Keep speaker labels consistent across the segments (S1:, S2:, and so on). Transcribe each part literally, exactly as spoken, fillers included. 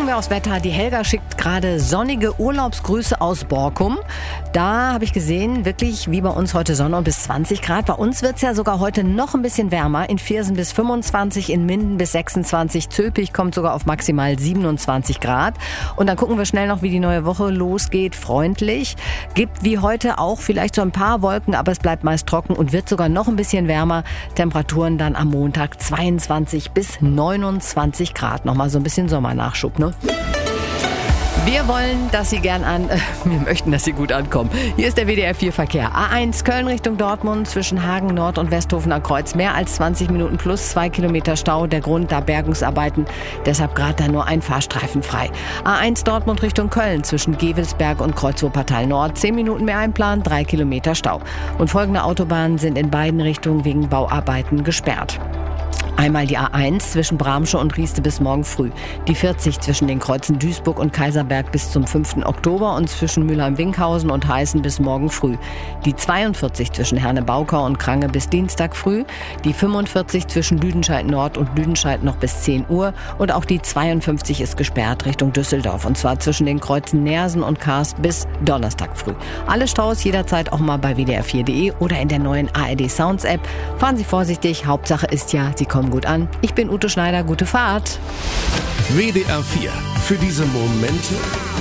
S1: wir aufs Wetter. Die Helga schickt gerade sonnige Urlaubsgrüße aus Borkum. Da habe ich gesehen, wirklich wie bei uns heute Sonne und bis zwanzig Grad. Bei uns wird es ja sogar heute noch ein bisschen wärmer. In Viersen bis fünfundzwanzig, in Minden bis sechsundzwanzig. Zülpich kommt sogar auf maximal siebenundzwanzig Grad. Und dann gucken wir schnell noch, wie die neue Woche losgeht. Freundlich. Gibt wie heute auch vielleicht so ein paar Wolken, aber es bleibt meist trocken und wird sogar noch ein bisschen wärmer. Temperaturen dann am Montag zweiundzwanzig bis neunundzwanzig Grad. Nochmal so ein bisschen Sommernachschub, ne? Wir wollen, dass Sie gern an, äh, wir möchten, dass Sie gut ankommen. Hier ist der W D R vier Verkehr. A eins Köln Richtung Dortmund zwischen Hagen Nord und Westhofener Kreuz. Mehr als zwanzig Minuten plus zwei Kilometer Stau. Der Grund, da Bergungsarbeiten. Deshalb gerade da nur ein Fahrstreifen frei. A eins Dortmund Richtung Köln zwischen Gevelsberg und Kreuz Wuppertal Nord. Zehn Minuten mehr einplanen, drei Kilometer Stau. Und folgende Autobahnen sind in beiden Richtungen wegen Bauarbeiten gesperrt. Einmal die A eins zwischen Bramsche und Rieste bis morgen früh. Die vierzig zwischen den Kreuzen Duisburg und Kaiserberg bis zum fünften Oktober und zwischen Mülheim-Winkhausen und Heißen bis morgen früh. Die zweiundvierzig zwischen Herne-Baukau und Krange bis Dienstag früh. Die fünfundvierzig zwischen Lüdenscheid Nord und Lüdenscheid noch bis zehn Uhr. Und auch die zweiundfünfzig ist gesperrt Richtung Düsseldorf. Und zwar zwischen den Kreuzen Neersen und Karst bis Donnerstag früh. Alle Staus jederzeit auch mal bei w d r vier punkt d e oder in der neuen A R D Sounds App. Fahren Sie vorsichtig. Hauptsache ist ja, Sie kommen gut an. Ich bin Ute Schneider, gute Fahrt.
S2: W D R vier. Für diese Momente,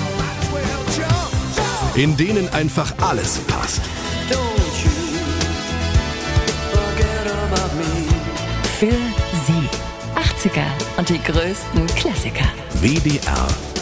S2: in denen einfach alles passt.
S3: Für Sie. achtziger und die größten Klassiker.
S2: W D R